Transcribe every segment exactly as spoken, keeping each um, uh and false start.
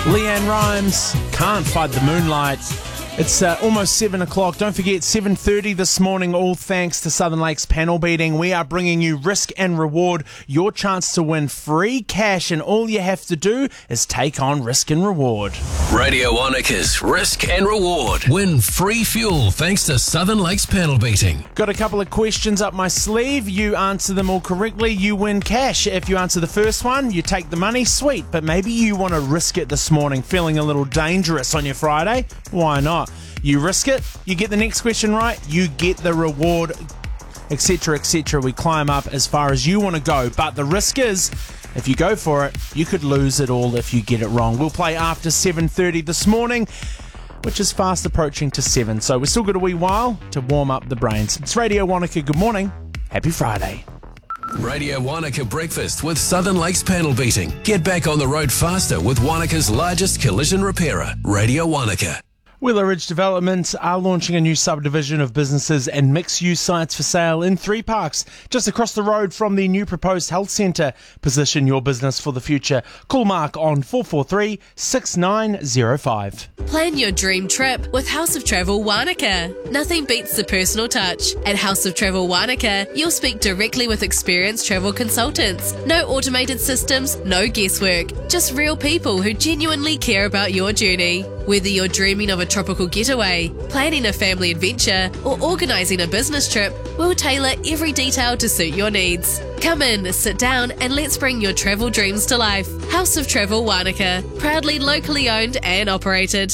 Leanne Rhymes, Can't Fight the Moonlight. It's uh, almost seven o'clock. Don't forget, seven thirty this morning, all thanks to Southern Lakes Panel Beating. We are bringing you Risk and Reward, your chance to win free cash, and all you have to do is take on Risk and Reward. Radio Wanaka's Risk and Reward. Win free fuel thanks to Southern Lakes Panel Beating. Got a couple of questions up my sleeve. You answer them all correctly, you win cash. If you answer the first one, you take the money, sweet. But maybe you want to risk it this morning, feeling a little dangerous on your Friday. Why not? You risk it, you get the next question right, you get the reward, etc, et cetera. We climb up as far as you want to go, but the risk is, if you go for it, you could lose it all if you get it wrong. We'll play after seven thirty this morning, which is fast approaching to seven, so we've still got a wee while to warm up the brains. It's Radio Wanaka, good morning, happy Friday. Radio Wanaka Breakfast with Southern Lakes Panel Beating. Get back on the road faster with Wanaka's largest collision repairer, Radio Wanaka. Wheeler Ridge Development are launching a new subdivision of businesses and mixed-use sites for sale in three parks, just across the road from the new proposed health centre. Position your business for the future. Call Mark on four four three, six nine zero five. Plan your dream trip with House of Travel Wanaka. Nothing beats the personal touch. At House of Travel Wanaka, you'll speak directly with experienced travel consultants. No automated systems, no guesswork. Just real people who genuinely care about your journey. Whether you're dreaming of a tropical getaway, planning a family adventure, or organising a business trip, we'll tailor every detail to suit your needs. Come in, sit down, and let's bring your travel dreams to life. House of Travel Wanaka, proudly locally owned and operated.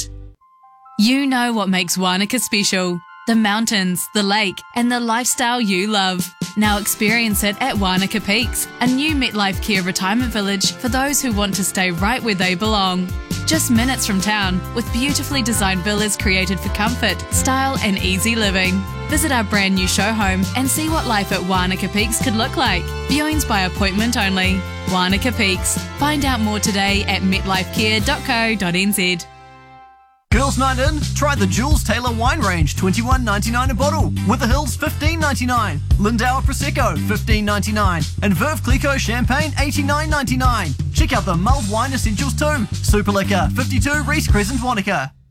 You know what makes Wanaka special. The mountains, the lake, and the lifestyle you love. Now experience it at Wanaka Peaks, a new MetLife Care retirement village for those who want to stay right where they belong. Just minutes from town, with beautifully designed villas created for comfort, style and easy living. Visit our brand new show home and see what life at Wanaka Peaks could look like. Viewings by appointment only. Wanaka Peaks. Find out more today at met life care dot co dot n z. Girls' night in, try the Jules Taylor wine range, twenty-one ninety-nine a bottle. With the Hills, fifteen ninety-nine. Lindauer Prosecco, fifteen ninety-nine. And Veuve Clicquot Champagne, eighty-nine ninety-nine. Check out the mulled wine essentials too. Super Liquor, fifty-two Reese Crescent, Wanaka.